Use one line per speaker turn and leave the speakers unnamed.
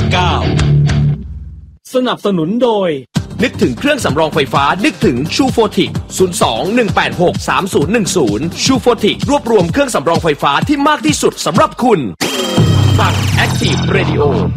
สนับสนุนโดย
นึกถึงเครื่องสำรองไฟฟ้านึกถึงชูโฟติก02-186-3010ชูโฟติกรวบรวมเครื่องสำรองไฟฟ้าที่มากที่สุดสำหรับคุณฟัง Active Radio